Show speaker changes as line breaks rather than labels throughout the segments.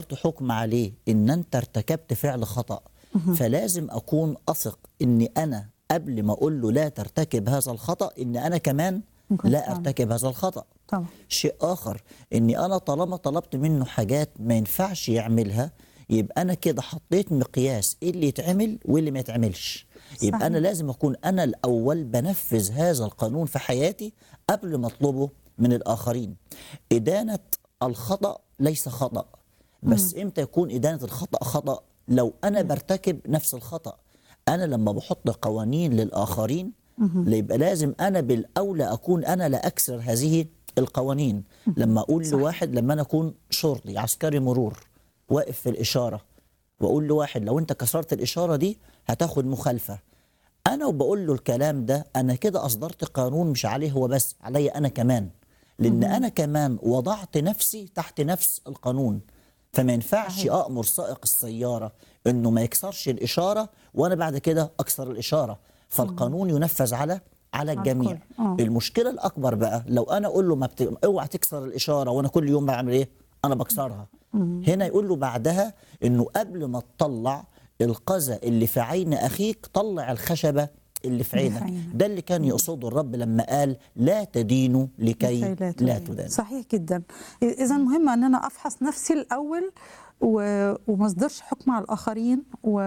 أصدرت حكم عليه إن أنت ارتكبت فعل خطأ، فلازم أكون أثق إني أنا قبل ما أقول له لا ترتكب هذا الخطأ إن أنا كمان
ممكن
لا
فعلا.
أرتكب هذا الخطأ.
طبعا.
شيء آخر، إني أنا طالما طلبت منه حاجات ما ينفعش يعملها، يبقى أنا كده حطيت مقياس إيه اللي يتعمل واللي ما يتعملش. يبقى
صحيح.
أنا لازم أكون أنا الأول بنفذ هذا القانون في حياتي قبل ما أطلبه من الآخرين. إدانة الخطأ ليس خطأ، بس إمتى يكون إدانة الخطأ خطأ؟ لو أنا برتكب نفس الخطأ. أنا لما بحط قوانين للآخرين يبقى لازم أنا بالأولى أكون أنا لا أكسر هذه القوانين. لما أقول
صح.
لواحد، لما أنا أكون شرطي عسكري مرور واقف في الإشارة وأقول لواحد لو أنت كسرت الإشارة دي هتاخد مخالفة، أنا وبقول له الكلام ده أنا كده أصدرت قانون مش عليه هو بس، عليا أنا كمان، لأن أنا كمان وضعت نفسي تحت نفس القانون. فما ينفعش
صحيح.
أأمر سائق السيارة إنه ما يكسرش الإشارة وأنا بعد كده أكسر الإشارة، فالقانون ينفذ على الجميع.
الكل.
المشكلة الأكبر بقى لو أنا أقول له اوعى تكسر الإشارة وأنا كل يوم بعمل إيه؟ أنا بكسرها. هنا يقول له بعدها إنه قبل ما تطلع القذى اللي في عين أخيك طلع الخشبة اللي في
اللي في
عينك.
عينك.
ده اللي كان يقصده الرب لما قال لا تدينوا لكي لا تدانوا.
صحيح جدا. إذا مهم أن أنا أفحص نفسي الأول وما أصدرش حكم على الآخرين.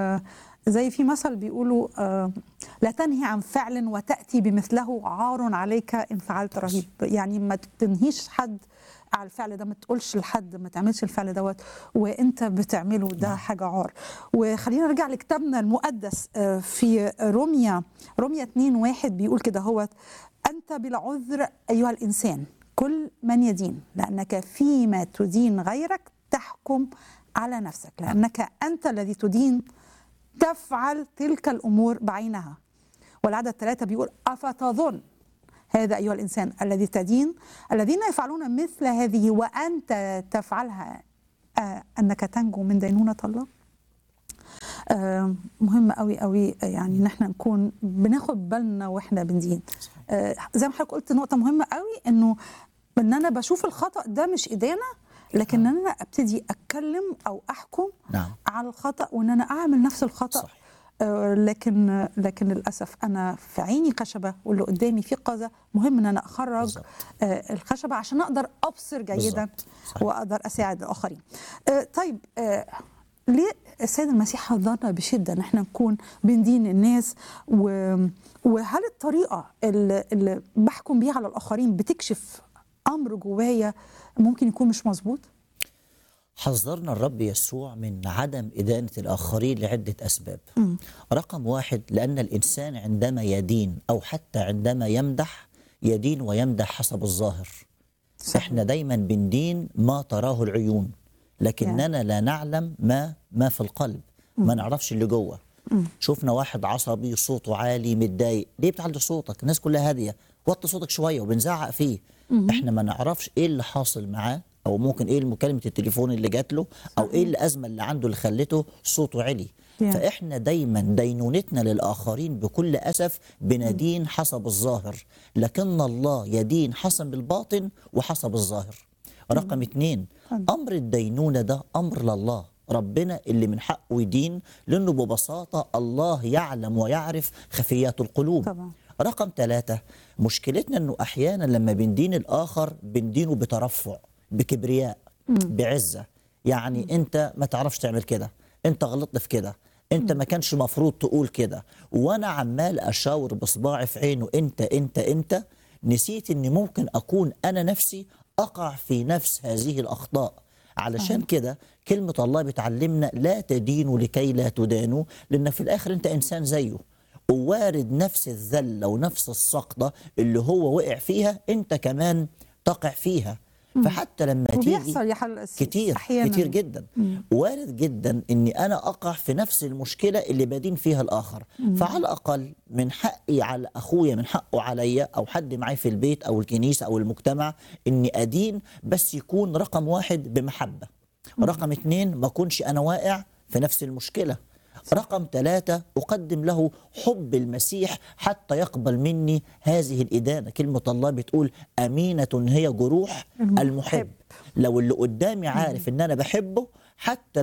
وزي في مثل بيقولوا لا تنهي عن فعل وتأتي بمثله عار عليك إن فعلت رهيب. يعني ما تنهيش حد على الفعل ده، ما تقولش لحد ما تعملش الفعل دوت وانت بتعمله، ده حاجه عار. وخلينا نرجع لكتابنا المقدس في روميا 2:1 بيقول كده: هو انت بلا عذر ايها الانسان كل من يدين، لانك فيما تدين غيرك تحكم على نفسك، لانك انت الذي تدين تفعل تلك الامور بعينها. والعدد 3 بيقول: افتظن هذا أيها الإنسان الذي تدين الذين يفعلون مثل هذه وأنت تفعلها أنك تنجو من دينونة الله. مهم قوي قوي يعني إن احنا نكون بناخد بالنا وإحنا بندين. زي ما حضرتك قلت نقطة مهمة قوي، إن أنا بشوف الخطأ ده مش إدانة، لكن أنا أبتدي أتكلم أو أحكم على الخطأ وإن أنا أعمل نفس الخطأ.
صح.
لكن للأسف أنا في عيني خشبة واللي قدامي في قذى، مهم أن أنا أخرج الخشبة عشان أقدر أبصر جيدا وأقدر أساعد الآخرين. طيب ليه السيد المسيح حذرنا بشدة أن احنا نكون بندين الناس؟ وهل الطريقة اللي بحكم بيها على الآخرين بتكشف أمر جوايا ممكن يكون مش مظبوط؟
حذرنا الرب يسوع من عدم إدانة الآخرين لعدة أسباب. رقم 1، لأن الإنسان عندما يدين أو حتى عندما يمدح يدين ويمدح حسب الظاهر. إحنا دايما بندين ما تراه العيون، لكننا لا نعلم ما في القلب، ما نعرفش اللي جوه. شفنا واحد عصبي صوته عالي متضايق، ليه بتعلي صوتك؟ الناس كلها هادية، وطي صوتك شوية، وبنزعق فيه. إحنا ما نعرفش إيه اللي حاصل معاه، أو ممكن إيه مكالمة التليفون اللي جات له، أو إيه الأزمة اللي عنده اللي خلته صوته عالي. فإحنا دايما دينونتنا للآخرين بكل أسف بندين حسب الظاهر، لكن الله يدين حسب الباطن وحسب الظاهر. رقم 2، أمر الدينونة ده أمر لله، ربنا اللي من حقه يدين، لأنه ببساطة الله يعلم ويعرف خفيات القلوب
طبعا.
رقم 3، مشكلتنا أنه أحيانا لما بندين الآخر بندينه بترفع، بكبرياء، بعزة. يعني أنت ما تعرفش تعمل كده، أنت غلطت في كده، أنت ما كانش مفروض تقول كده، وأنا عمال أشاور بصباعي في عينه أنت نسيت أني ممكن أكون أنا نفسي أقع في نفس هذه الأخطاء. علشان كده كلمة الله بتعلمنا لا تدينوا لكي لا تدانوا، لأن في الآخر أنت إنسان زيه، ووارد نفس الذلة ونفس السقطة اللي هو وقع فيها أنت كمان تقع فيها. فحتى لما تيجي كتير جدا وارد جدا اني انا اقع في نفس المشكله اللي بدين فيها الاخر. فعلى الاقل من حقي على اخويا، من حقه عليا او حد معي في البيت او الكنيسه او المجتمع، اني ادين، بس يكون رقم 1 بمحبه، رقم 2 ما اكونش انا واقع في نفس المشكله، رقم 3 أقدم له حب المسيح حتى يقبل مني هذه الإدانة. كلمة الله بتقول أمينة هي جروح المحب. لو اللي قدامي عارف إن أنا بحبه حتى